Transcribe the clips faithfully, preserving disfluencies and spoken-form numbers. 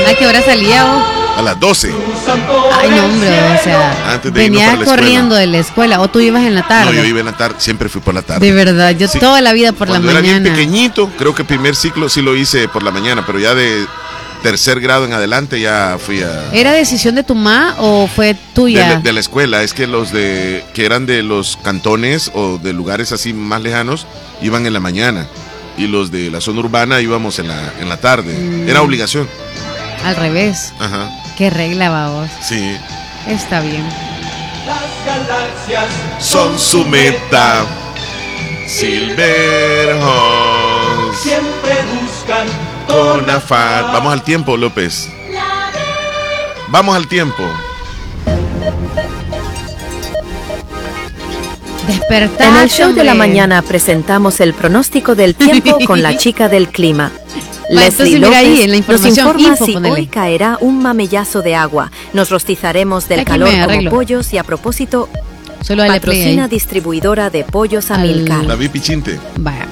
¿A qué hora salía vos? A las doce. Ay, no, hombre, o sea, Antes de venía corriendo de la escuela, o tú ibas en la tarde. No, yo iba en la tarde, siempre fui por la tarde. De verdad, yo sí. Toda la vida por Cuando la era mañana. Bien pequeñito, creo que el primer ciclo sí lo hice por la mañana, pero ya de tercer grado en adelante ya fui a... ¿Era decisión de tu mamá o fue tuya? De la, de la escuela, es que los de que eran de los cantones o de lugares así más lejanos iban en la mañana y los de la zona urbana íbamos en la, en la tarde. Mm. Era obligación. Al revés. Ajá. ¿Qué regla va vos? Sí. Está bien. Las galaxias son su meta. Silverhawks siempre buscan con afán. Vamos al tiempo, López. Vamos al tiempo. Despertar. En el show hombre. de la mañana presentamos el pronóstico del tiempo con la chica del clima. Leslie López ahí, en la nos informa info, si ponele. Hoy caerá un mamellazo de agua. Nos rostizaremos del Aquí calor como pollos y a propósito, Solo patrocina distribuidora de pollos Amilcar. David Pichinte. Vaya.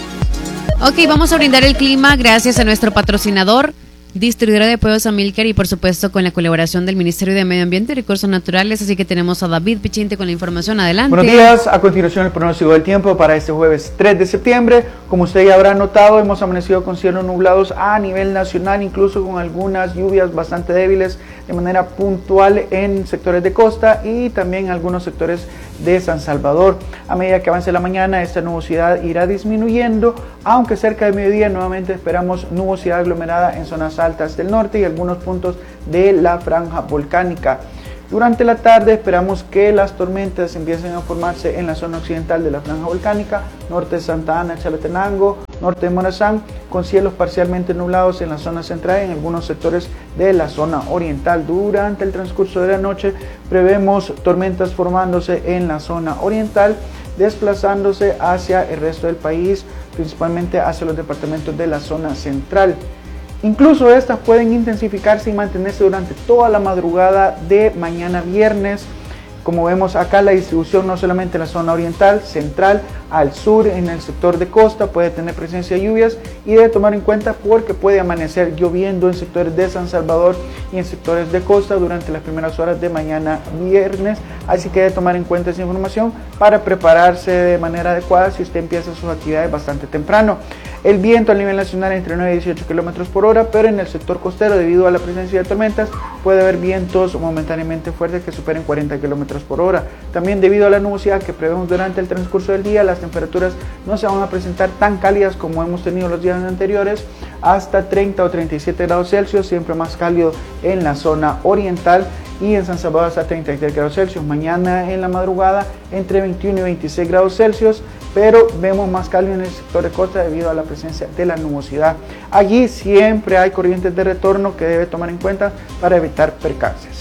Ok, vamos a brindar el clima gracias a nuestro patrocinador, distribuidora de pollos Amilcar, y por supuesto con la colaboración del Ministerio de Medio Ambiente y Recursos Naturales. Así que tenemos a David Pichinte con la información. Adelante. Buenos días, a continuación el pronóstico del tiempo para este jueves tres de septiembre. Como usted ya habrá notado, hemos amanecido con cielos nublados a nivel nacional, incluso con algunas lluvias bastante débiles de manera puntual en sectores de costa y también en algunos sectores de San Salvador. A medida que avance la mañana, esta nubosidad irá disminuyendo, aunque cerca de mediodía nuevamente esperamos nubosidad aglomerada en zonas altas del norte y algunos puntos de la franja volcánica. Durante la tarde esperamos que las tormentas empiecen a formarse en la zona occidental de la franja volcánica, norte de Santa Ana, Chalatenango, norte de Morazán, con cielos parcialmente nublados en la zona central y en algunos sectores de la zona oriental. Durante el transcurso de la noche prevemos tormentas formándose en la zona oriental, desplazándose hacia el resto del país, principalmente hacia los departamentos de la zona central. Incluso estas pueden intensificarse y mantenerse durante toda la madrugada de mañana viernes. Como vemos acá, la distribución no solamente en la zona oriental, central, al sur, en el sector de costa, puede tener presencia de lluvias y debe tomar en cuenta porque puede amanecer lloviendo en sectores de San Salvador y en sectores de costa durante las primeras horas de mañana viernes. Así que debe tomar en cuenta esa información para prepararse de manera adecuada si usted empieza sus actividades bastante temprano. El viento a nivel nacional entre nueve y dieciocho kilómetros por hora, pero en el sector costero, debido a la presencia de tormentas, puede haber vientos momentáneamente fuertes que superen cuarenta kilómetros por hora. También debido a la nubosidad que prevemos durante el transcurso del día, las temperaturas no se van a presentar tan cálidas como hemos tenido los días anteriores, hasta treinta o treinta y siete grados Celsius, siempre más cálido en la zona oriental, y en San Salvador hasta treinta y tres grados Celsius. Mañana en la madrugada entre veintiuno y veintiséis grados Celsius, pero vemos más cálido en el sector de costa debido a la presencia de la nubosidad. Allí siempre hay corrientes de retorno que debe tomar en cuenta para evitar percances.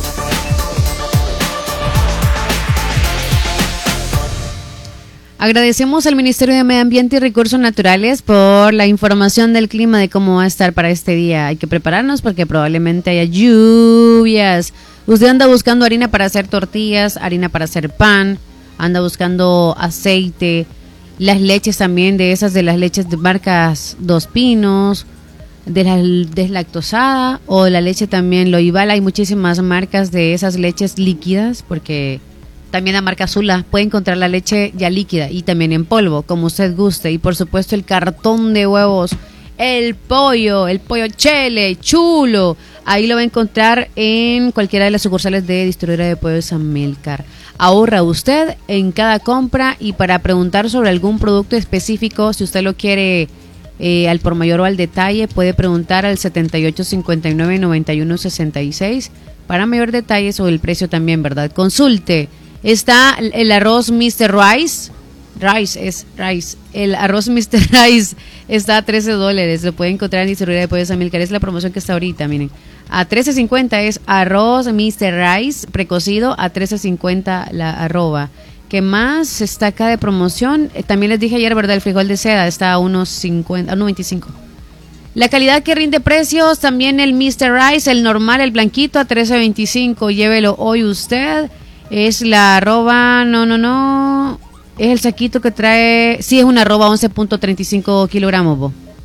Agradecemos al Ministerio de Medio Ambiente y Recursos Naturales por la información del clima de cómo va a estar para este día. Hay que prepararnos porque probablemente haya lluvias. Usted anda buscando harina para hacer tortillas, harina para hacer pan, anda buscando aceite, las leches también, de esas de las leches de marcas Dos Pinos, de la deslactosada, o la leche también Loival. Hay muchísimas marcas de esas leches líquidas, porque también la marca Sula puede encontrar la leche ya líquida y también en polvo, como usted guste. Y por supuesto el cartón de huevos, el pollo, el pollo chele, chulo. Ahí lo va a encontrar en cualquiera de las sucursales de distribuidora de pollos Amilcar. Ahorra usted en cada compra, y para preguntar sobre algún producto específico, si usted lo quiere eh, al por mayor o al detalle, puede preguntar al setenta y ocho cincuenta y nueve noventa y uno sesenta y seis para mayor detalles, o el precio también, ¿verdad? Consulte. Está el arroz mister Rice, Rice es Rice, el arroz mister Rice está a trece dólares, lo pueden encontrar en distribuidora de pollos Amilcar, es la promoción que está ahorita, miren, a trece cincuenta es arroz mister Rice precocido, a trece cincuenta la arroba. ¿Qué más está acá de promoción? Eh, también les dije ayer, ¿verdad? El frijol de seda está a unos cincuenta, a unos veinticinco. La calidad que rinde precios, también el mister Rice, el normal, el blanquito, a trece veinticinco, llévelo hoy usted. Es la arroba, no, no, no, es el saquito que trae, sí, es una arroba once punto treinta y cinco kilogramos, bo.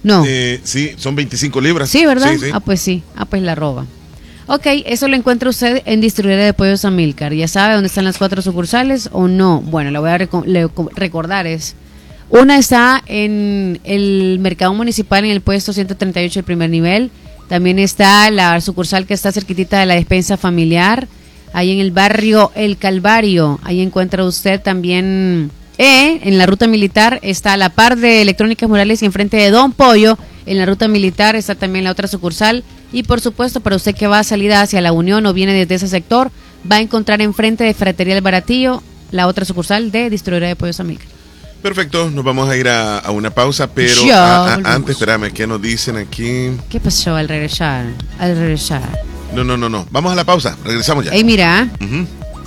No. Eh, sí, son veinticinco libras. Sí, ¿verdad? Sí, sí. Ah, pues sí. Ah, pues la roba. Ok, eso lo encuentra usted en Distribuidora de Pollos Amílcar. ¿Ya sabe dónde están las cuatro sucursales o no? Bueno, le voy a reco- le- recordar es... Una está en el Mercado Municipal, en el puesto ciento treinta y ocho, el primer nivel. También está la sucursal que está cerquitita de la despensa familiar, ahí en el barrio El Calvario. Ahí encuentra usted también, eh, en la ruta militar, está a la par de Electrónicas Morales y enfrente de Don Pollo. En la ruta militar está también la otra sucursal. Y por supuesto, para usted que va a salida hacia la Unión o viene desde ese sector, va a encontrar enfrente de Ferretería El Baratillo la otra sucursal de Distribuidora de Pollos Amílcar. Perfecto, nos vamos a ir a, a una pausa, pero Ya, a, a, antes, espérame, ¿qué nos dicen aquí? ¿Qué pasó al regresar? Al regresar. No, no, no, no, vamos a la pausa, regresamos ya. Ey, mira, Uh-huh.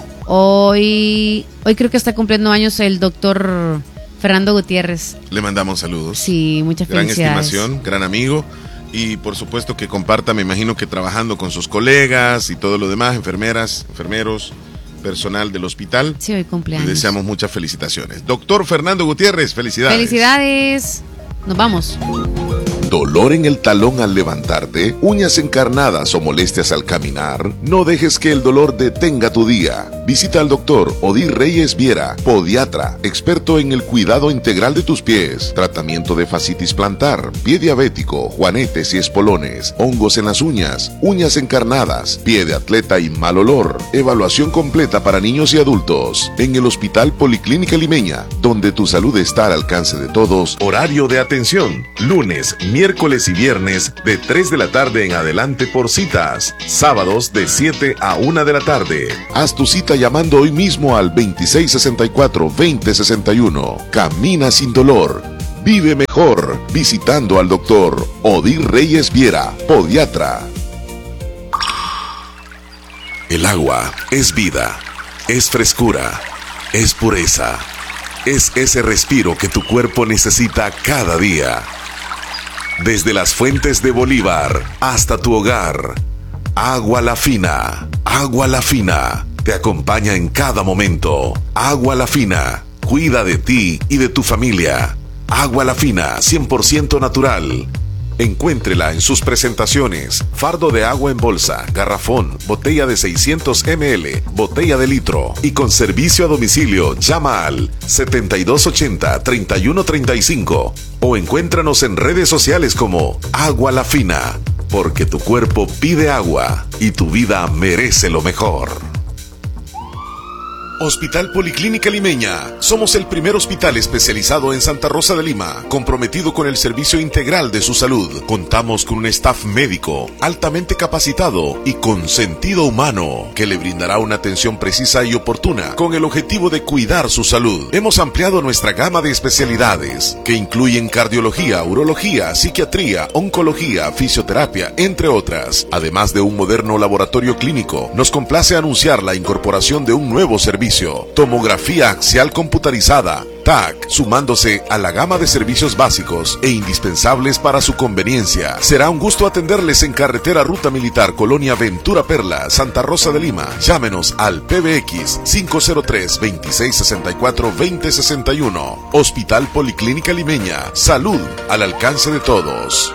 hoy, hoy creo que está cumpliendo años el doctor Fernando Gutiérrez. Le mandamos saludos. Sí, muchas Gran felicidades. estimación, gran amigo. Y por supuesto que comparta, me imagino que trabajando con sus colegas y todo lo demás, enfermeras, enfermeros, personal del hospital. Sí, hoy cumpleaños. Le deseamos muchas felicitaciones. Doctor Fernando Gutiérrez, felicidades. Felicidades. Nos vamos. ¿Dolor en el talón al levantarte? ¿Uñas encarnadas o molestias al caminar? No dejes que el dolor detenga tu día. Visita al doctor Odir Reyes Viera, podiatra, experto en el cuidado integral de tus pies, tratamiento de fascitis plantar, pie diabético, juanetes y espolones, hongos en las uñas, uñas encarnadas, pie de atleta y mal olor. Evaluación completa para niños y adultos. En el Hospital Policlínica Limeña, donde tu salud está al alcance de todos. Horario de atención, lunes, miércoles y viernes de tres de la tarde en adelante por citas. Sábados de siete a una de la tarde. Haz tu cita llamando hoy mismo al veintiséis sesenta y cuatro, veinte sesenta y uno. Camina sin dolor. Vive mejor visitando al doctor Odir Reyes Viera, podiatra. El agua es vida, es frescura, es pureza. Es ese respiro que tu cuerpo necesita cada día. Desde las fuentes de Bolívar hasta tu hogar, Agua La Fina, Agua La Fina, te acompaña en cada momento. Agua La Fina, cuida de ti y de tu familia. Agua La Fina, cien por ciento natural. Encuéntrela en sus presentaciones: fardo de agua en bolsa, garrafón, botella de seiscientos mililitros, botella de litro, y con servicio a domicilio. Llama al setenta y dos ochenta, treinta y uno treinta y cinco o encuéntranos en redes sociales como Agua La Fina, porque tu cuerpo pide agua y tu vida merece lo mejor. Hospital Policlínica Limeña. Somos el primer hospital especializado en Santa Rosa de Lima, comprometido con el servicio integral de su salud. Contamos con un staff médico altamente capacitado y con sentido humano, que le brindará una atención precisa y oportuna con el objetivo de cuidar su salud. Hemos ampliado nuestra gama de especialidades, que incluyen cardiología, urología, psiquiatría, oncología, fisioterapia, entre otras. Además de un moderno laboratorio clínico, nos complace anunciar la incorporación de un nuevo servicio: tomografía axial computarizada, T A C, sumándose a la gama de servicios básicos e indispensables para su conveniencia. Será un gusto atenderles en carretera Ruta Militar, Colonia Ventura Perla, Santa Rosa de Lima. Llámenos al P B X cinco cero tres, veintiséis sesenta y cuatro, veinte sesenta y uno. Hospital Policlínica Limeña. Salud al alcance de todos.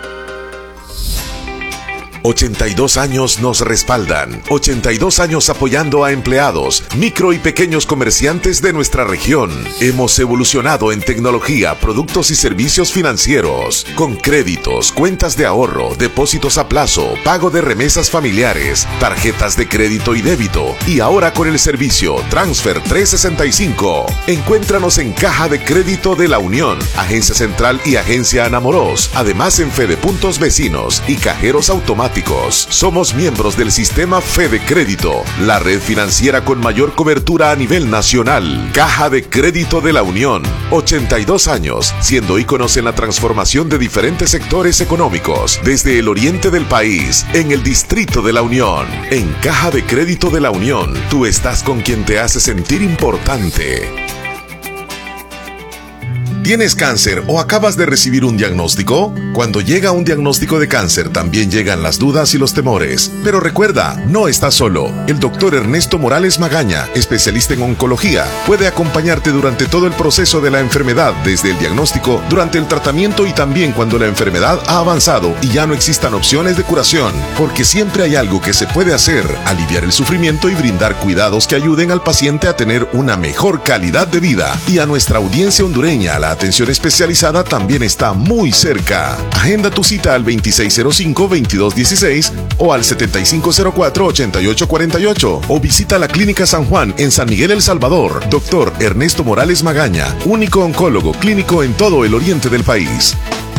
ochenta y dos años nos respaldan. ochenta y dos años apoyando a empleados, micro y pequeños comerciantes de nuestra región. Hemos evolucionado en tecnología, productos y servicios financieros, con créditos, cuentas de ahorro, depósitos a plazo, pago de remesas familiares, tarjetas de crédito y débito, y ahora con el servicio Transfer trescientos sesenta y cinco. Encuéntranos en Caja de Crédito de la Unión, Agencia Central y Agencia Anamoros, además en Fede Puntos Vecinos y cajeros automáticos. Somos miembros del sistema Fede Crédito, la red financiera con mayor cobertura a nivel nacional. Caja de Crédito de la Unión, ochenta y dos años, siendo íconos en la transformación de diferentes sectores económicos, desde el oriente del país, en el Distrito de la Unión. En Caja de Crédito de la Unión, tú estás con quien te hace sentir importante. ¿Tienes cáncer o acabas de recibir un diagnóstico? Cuando llega un diagnóstico de cáncer también llegan las dudas y los temores. Pero recuerda, no estás solo. El doctor Ernesto Morales Magaña, especialista en oncología, puede acompañarte durante todo el proceso de la enfermedad, desde el diagnóstico, durante el tratamiento y también cuando la enfermedad ha avanzado y ya no existan opciones de curación. Porque siempre hay algo que se puede hacer: aliviar el sufrimiento y brindar cuidados que ayuden al paciente a tener una mejor calidad de vida. Y a nuestra audiencia hondureña, la atención especializada también está muy cerca. Agenda tu cita al veintiséis cero cinco, veintidós dieciséis o al setenta y cinco cero cuatro, ochenta y ocho cuarenta y ocho o visita la Clínica San Juan en San Miguel, El Salvador. Doctor Ernesto Morales Magaña, único oncólogo clínico en todo el oriente del país.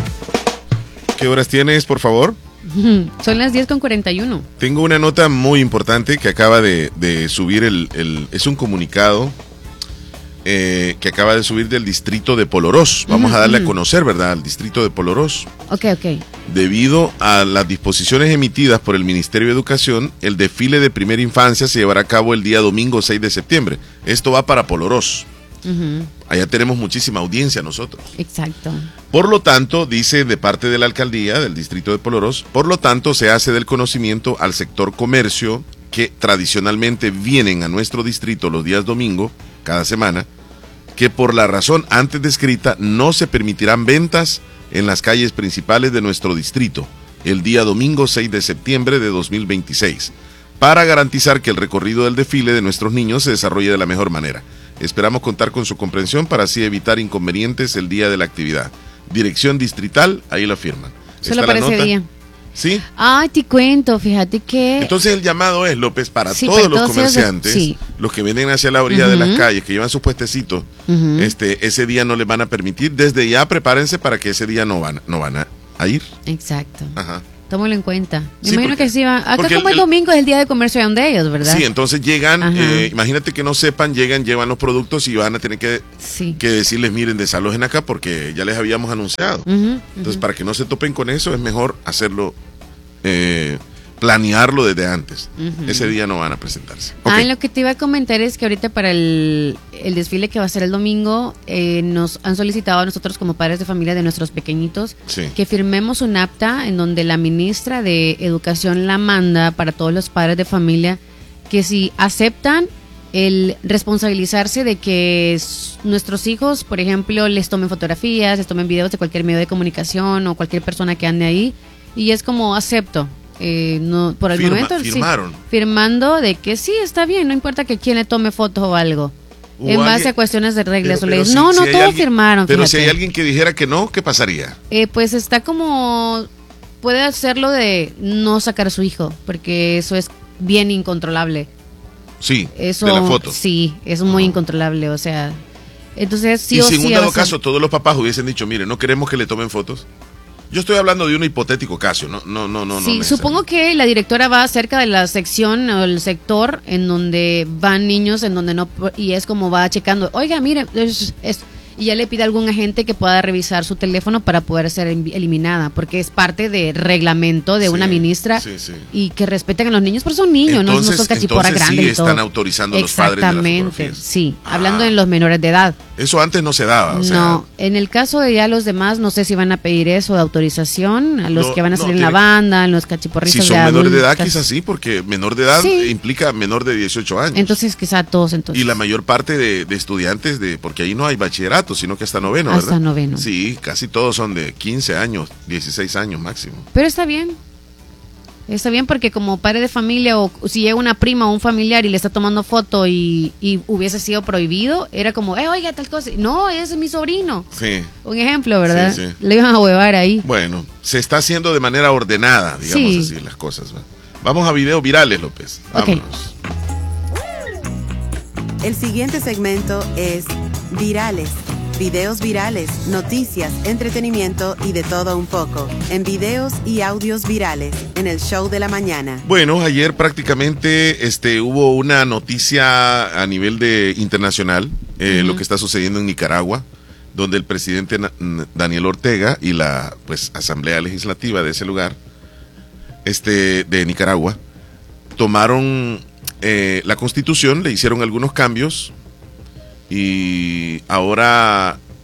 ¿Qué horas tienes, por favor? Son las diez con cuarenta y uno. Tengo una nota muy importante que acaba de, de subir el, el... Es un comunicado eh, que acaba de subir del distrito de Polorós. Vamos uh-huh. a darle a conocer, ¿verdad?, al distrito de Polorós. Ok, ok. Debido a las disposiciones emitidas por el Ministerio de Educación, el desfile de primera infancia se llevará a cabo el día domingo seis de septiembre. Esto va para Polorós. Uh-huh. Allá tenemos muchísima audiencia nosotros. Exacto. Por lo tanto, dice de parte de la alcaldía del distrito de Polorós, por lo tanto se hace del conocimiento al sector comercio que tradicionalmente vienen a nuestro distrito los días domingo, cada semana, que por la razón antes descrita no se permitirán ventas en las calles principales de nuestro distrito el día domingo seis de septiembre de dos mil veintiséis, para garantizar que el recorrido del desfile de nuestros niños se desarrolle de la mejor manera. Esperamos contar con su comprensión para así evitar inconvenientes el día de la actividad. Dirección distrital, ahí la firman. Solo para ese día. ¿Sí? Ay, te cuento, fíjate que... Entonces el llamado es, López, para sí, todos los entonces, comerciantes, sí. los que venden hacia la orilla uh-huh. de las calles, que llevan sus puestecitos, uh-huh. este, ese día no les van a permitir. Desde ya prepárense para que ese día no van, no van a, a ir. Exacto. Ajá. Tómalo en cuenta. Me sí, imagino porque, que sí va. Acá como el, el domingo es el día de comercio de ellos, ¿verdad? Sí, entonces llegan, eh, imagínate que no sepan, llegan, llevan los productos y van a tener que, sí. que decirles, miren, desalojen acá porque ya les habíamos anunciado. Uh-huh, entonces, uh-huh. para que no se topen con eso, es mejor hacerlo, eh, planearlo desde antes. Uh-huh. Ese día no van a presentarse. Okay. Ah, lo que te iba a comentar es que ahorita para el, el desfile que va a ser el domingo, eh, nos han solicitado a nosotros como padres de familia de nuestros pequeñitos sí. que firmemos un acta en donde la ministra de Educación la manda para todos los padres de familia que si aceptan el responsabilizarse de que nuestros hijos, por ejemplo, les tomen fotografías, les tomen videos de cualquier medio de comunicación o cualquier persona que ande ahí, y es como acepto. Eh, no, por el Firma, momento firmaron. Sí, firmando de que sí, está bien, no importa que quien le tome fotos o algo, o en base alguien, a cuestiones de reglas pero, o leyes. si, No, si no, todos alguien, firmaron. Pero fíjate. si hay alguien que dijera que no, ¿qué pasaría? Eh, pues está como, puede hacerlo de no sacar a su hijo, porque eso es bien incontrolable. Sí, eso, de la foto. Sí, es muy uh-huh. incontrolable, o sea, entonces sí y o si en sí un dado o sea, caso todos los papás hubiesen dicho, mire, no queremos que le tomen fotos. Yo estoy hablando de un hipotético caso, no, no, no, no. Sí, no supongo que la directora va cerca de la sección o el sector en donde van niños, en donde no, y es como va checando, oiga, mire, es, es, y ya le pide a algún agente que pueda revisar su teléfono para poder ser eliminada, porque es parte de reglamento de sí, una ministra sí, sí. y que respeten a los niños, pero son niños, entonces, no, no son cachiporras grandes. Sí, y todo. Están autorizando a los padres de las Exactamente, sí, ah. hablando en los menores de edad. Eso antes no se daba. O sea, no, en el caso de ya los demás, no sé si van a pedir eso de autorización a los no, que van a salir no, en la banda, en los cachiporristas. Si son de menores de edad, adultas. quizás sí, porque menor de edad sí. implica menor de dieciocho años. Entonces, quizá todos entonces. Y la mayor parte de, de estudiantes, de porque ahí no hay bachillerato, sino que hasta noveno. Hasta ¿verdad? noveno. Sí, casi todos son de quince años, dieciséis años máximo. Pero está bien. Está bien porque como padre de familia o si llega una prima o un familiar y le está tomando foto y, y hubiese sido prohibido, era como, eh, oiga, tal cosa. No, ese es mi sobrino. Sí. Un ejemplo, ¿verdad? Sí, sí. Le iban a huevar ahí. Bueno, se está haciendo de manera ordenada, digamos sí. así, las cosas. ¿verdad? Vamos a videos virales, López. Vámonos. Okay. El siguiente segmento es Virales. Videos virales, noticias, entretenimiento y de todo un poco. En videos y audios virales, en el show de la mañana. Bueno, ayer prácticamente este, hubo una noticia a nivel de internacional, eh, uh-huh. lo que está sucediendo en Nicaragua, donde el presidente Daniel Ortega y la pues Asamblea Legislativa de ese lugar, este, de Nicaragua, tomaron eh, la Constitución, le hicieron algunos cambios. Y ahora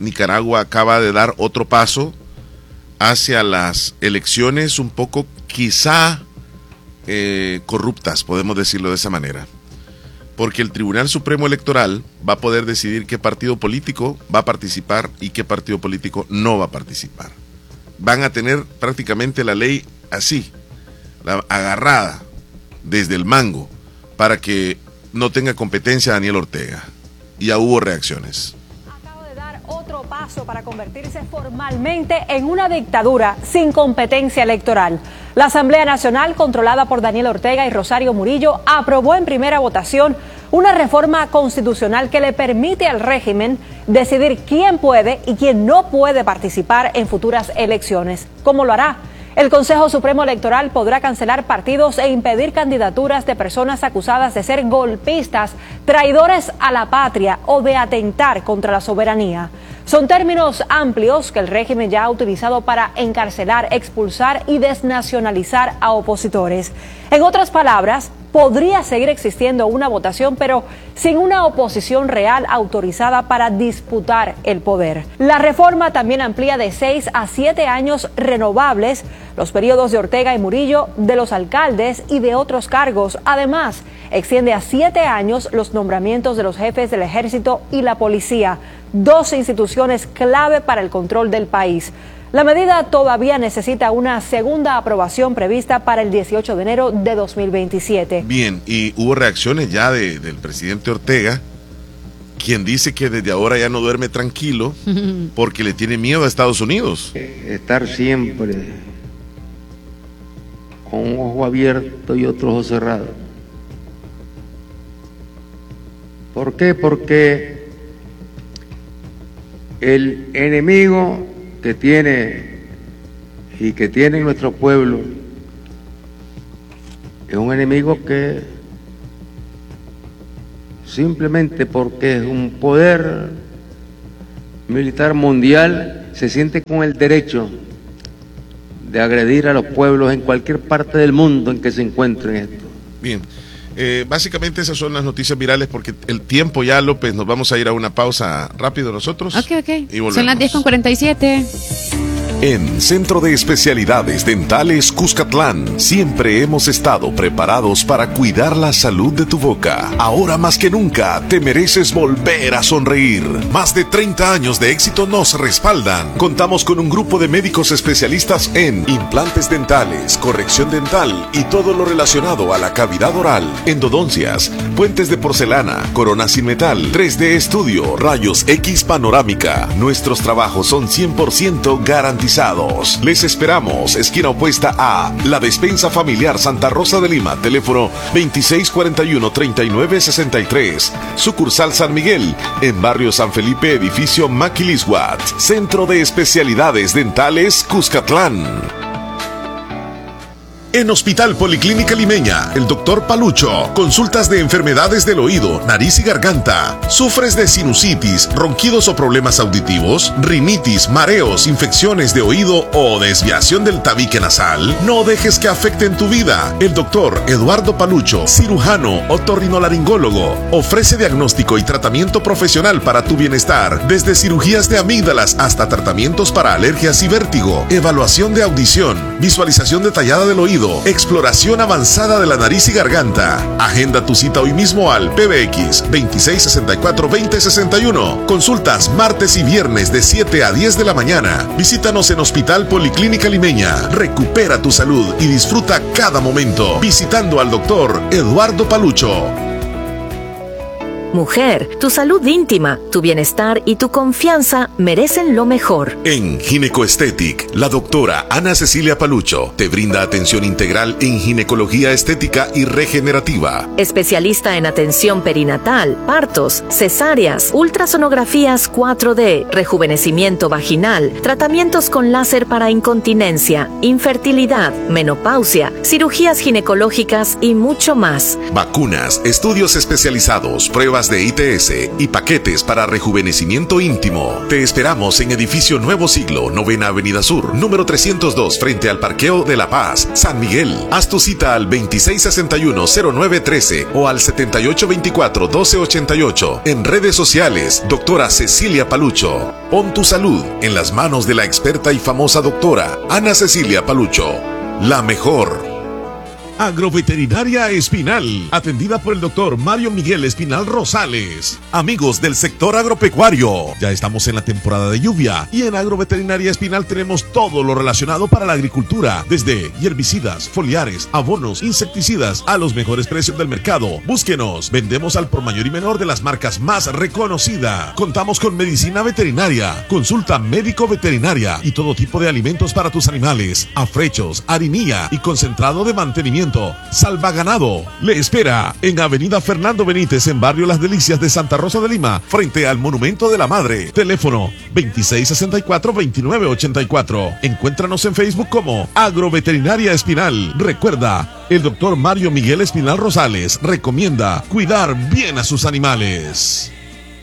Nicaragua acaba de dar otro paso hacia las elecciones un poco quizá eh, corruptas, podemos decirlo de esa manera. Porque el Tribunal Supremo Electoral va a poder decidir qué partido político va a participar y qué partido político no va a participar. Van a tener prácticamente la ley así, la agarrada desde el mango, para que no tenga competencia Daniel Ortega. Y ya hubo reacciones. Acaba de dar otro paso para convertirse formalmente en una dictadura sin competencia electoral. La Asamblea Nacional, controlada por Daniel Ortega y Rosario Murillo, aprobó en primera votación una reforma constitucional que le permite al régimen decidir quién puede y quién no puede participar en futuras elecciones. ¿Cómo lo hará? El Consejo Supremo Electoral podrá cancelar partidos e impedir candidaturas de personas acusadas de ser golpistas, traidores a la patria o de atentar contra la soberanía. Son términos amplios que el régimen ya ha utilizado para encarcelar, expulsar y desnacionalizar a opositores. En otras palabras, podría seguir existiendo una votación, pero sin una oposición real autorizada para disputar el poder. La reforma también amplía de seis a siete años renovables los periodos de Ortega y Murillo, de los alcaldes y de otros cargos. Además, extiende a siete años los nombramientos de los jefes del ejército y la policía, dos instituciones clave para el control del país. La medida todavía necesita una segunda aprobación prevista para el dieciocho de enero de dos mil veintisiete. Bien, y hubo reacciones ya de, del presidente Ortega, quien dice que desde ahora ya no duerme tranquilo porque le tiene miedo a Estados Unidos. Estar siempre con un ojo abierto y otro ojo cerrado. ¿Por qué? Porque el enemigo que tiene y que tiene nuestro pueblo es un enemigo que simplemente porque es un poder militar mundial se siente con el derecho de agredir a los pueblos en cualquier parte del mundo en que se encuentren esto. Bien, eh, básicamente esas son las noticias virales porque el tiempo ya, López, nos vamos a ir a una pausa rápido nosotros. Ok, ok. Y volvemos. Son las diez con cuarenta y siete. En Centro de Especialidades Dentales Cuscatlán, siempre hemos estado preparados para cuidar la salud de tu boca. Ahora más que nunca, te mereces volver a sonreír. Más de treinta años de éxito nos respaldan. Contamos con un grupo de médicos especialistas en implantes dentales, corrección dental y todo lo relacionado a la cavidad oral, endodoncias, puentes de porcelana, coronas sin metal, tres D estudio, rayos X panorámica. Nuestros trabajos son cien por ciento garantizados. Les esperamos, esquina opuesta a La Despensa Familiar Santa Rosa de Lima, teléfono veintiséis cuarenta y uno, treinta y nueve sesenta y tres, sucursal San Miguel, en barrio San Felipe, edificio Maquilisguat, Centro de Especialidades Dentales Cuscatlán. En Hospital Policlínica Limeña, el doctor Palucho, consultas de enfermedades del oído, nariz y garganta. ¿Sufres de sinusitis, ronquidos o problemas auditivos? ¿Rinitis, mareos, infecciones de oído o desviación del tabique nasal? No dejes que afecten tu vida. El doctor Eduardo Palucho, cirujano otorrinolaringólogo, ofrece diagnóstico y tratamiento profesional para tu bienestar, desde cirugías de amígdalas hasta tratamientos para alergias y vértigo, evaluación de audición, visualización detallada del oído, exploración avanzada de la nariz y garganta. Agenda tu cita hoy mismo al P B X veintiséis sesenta y cuatro, veinte sesenta y uno. Consultas martes y viernes de siete a diez de la mañana. Visítanos en Hospital Policlínica Limeña. Recupera tu salud y disfruta cada momento visitando al doctor Eduardo Palucho. Mujer, tu salud íntima, tu bienestar y tu confianza merecen lo mejor. En Ginecoestetic, la doctora Ana Cecilia Palucho te brinda atención integral en ginecología estética y regenerativa. Especialista en atención perinatal, partos, cesáreas, ultrasonografías cuatro D, rejuvenecimiento vaginal, tratamientos con láser para incontinencia, infertilidad, menopausia, cirugías ginecológicas y mucho más. Vacunas, estudios especializados, pruebas Cremas de I T S y paquetes para rejuvenecimiento íntimo. Te esperamos en Edificio Nuevo Siglo, Novena Avenida Sur, número trescientos dos, frente al Parqueo de La Paz, San Miguel. Haz tu cita al veintiséis sesenta y uno cero nueve trece o al setenta y ocho veinticuatro doce ochenta y ocho. En redes sociales, doctora Cecilia Palucho. Pon tu salud en las manos de la experta y famosa doctora Ana Cecilia Palucho. La mejor. Agroveterinaria Espinal, atendida por el doctor Mario Miguel Espinal Rosales. Amigos del sector agropecuario, ya estamos en la temporada de lluvia y en Agroveterinaria Espinal tenemos todo lo relacionado para la agricultura, desde herbicidas, foliares, abonos, insecticidas, a los mejores precios del mercado. Búsquenos, vendemos al por mayor y menor de las marcas más reconocidas. Contamos con medicina veterinaria, consulta médico-veterinaria y todo tipo de alimentos para tus animales, afrechos, harinilla y concentrado de mantenimiento. Salva Ganado le espera en Avenida Fernando Benítez, en Barrio Las Delicias de Santa Rosa de Lima, frente al Monumento de la Madre. Teléfono veintiséis sesenta y cuatro veintinueve ochenta y cuatro. Encuéntranos en Facebook como Agroveterinaria Espinal. Recuerda, el doctor Mario Miguel Espinal Rosales recomienda cuidar bien a sus animales.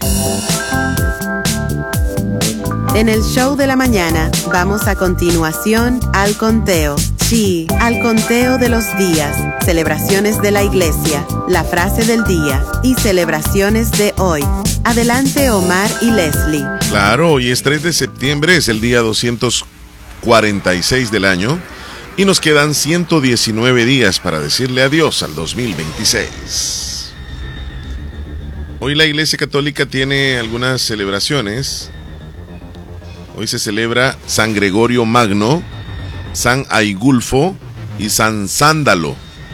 En el show de la mañana vamos a continuación al conteo. Sí, al conteo de los días, celebraciones de la iglesia, la frase del día y celebraciones de hoy. Adelante, Omar y Leslie. Claro, hoy es tres de septiembre, es el día doscientos cuarenta y seis del año y nos quedan ciento diecinueve días para decirle adiós al dos mil veintiséis. Hoy la Iglesia Católica tiene algunas celebraciones. Hoy se celebra San Gregorio Magno, San Aigulfo y San Sándalo.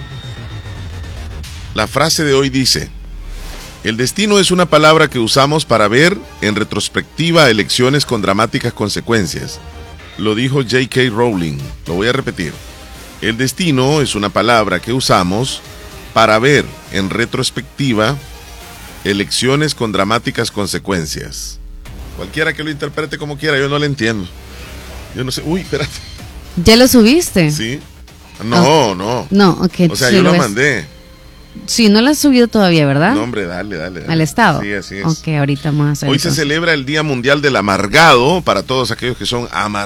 La frase de hoy dice: el destino es una palabra que usamos para ver en retrospectiva elecciones con dramáticas consecuencias. Lo dijo J K Rowling. Lo voy a repetir. El destino es una palabra que usamos para ver en retrospectiva elecciones con dramáticas consecuencias. Cualquiera que lo interprete como quiera, yo no lo entiendo. Yo no sé. Uy, espérate. ¿Ya lo subiste? Sí. No, oh. no. No, ok. O sea, sí, yo lo, lo mandé. Sí, no lo has subido todavía, ¿verdad? No, hombre, dale, dale. dale. ¿Al estado? Sí, así es. Ok, ahorita vamos a hacer Hoy eso. se celebra el Día Mundial del Amargado para todos aquellos que son amargados.